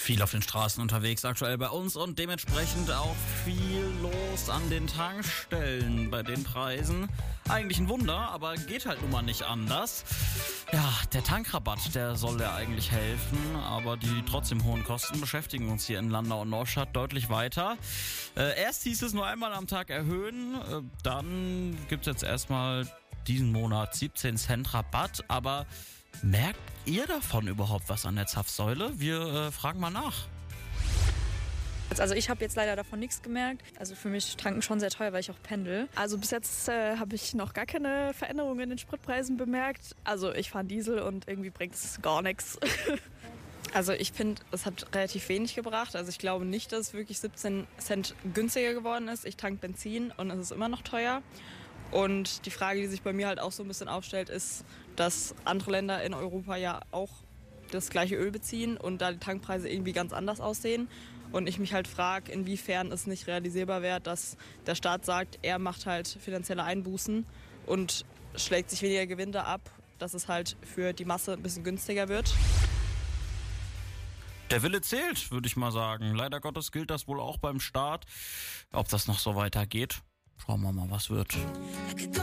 Viel auf den Straßen unterwegs aktuell bei uns und dementsprechend auch viel los an den Tankstellen bei den Preisen. Eigentlich ein Wunder, aber geht halt nun mal nicht anders. Ja, der Tankrabatt, der soll ja eigentlich helfen, aber die trotzdem hohen Kosten beschäftigen uns hier in Landau und Neustadt deutlich weiter. Erst hieß es nur einmal am Tag erhöhen, dann gibt es jetzt erstmal diesen Monat 17 Cent Rabatt, aber merkt ihr davon überhaupt was an der Zapfsäule? Wir fragen mal nach. Also ich habe jetzt leider davon nichts gemerkt. Also für mich tanken schon sehr teuer, weil ich auch pendel. Also bis jetzt habe ich noch gar keine Veränderungen in den Spritpreisen bemerkt. Also ich fahre Diesel und irgendwie bringt es gar nichts. Also ich finde, es hat relativ wenig gebracht. Also ich glaube nicht, dass es wirklich 17 Cent günstiger geworden ist. Ich tank Benzin und es ist immer noch teuer. Und die Frage, die sich bei mir halt auch so ein bisschen aufstellt, ist, dass andere Länder in Europa ja auch das gleiche Öl beziehen und da die Tankpreise irgendwie ganz anders aussehen. Und ich mich halt frage, inwiefern es nicht realisierbar wäre, dass der Staat sagt, er macht halt finanzielle Einbußen und schlägt sich weniger Gewinne ab, dass es halt für die Masse ein bisschen günstiger wird. Der Wille zählt, würde ich mal sagen. Leider Gottes gilt das wohl auch beim Staat. Ob das noch so weitergeht, schauen wir mal, was wird.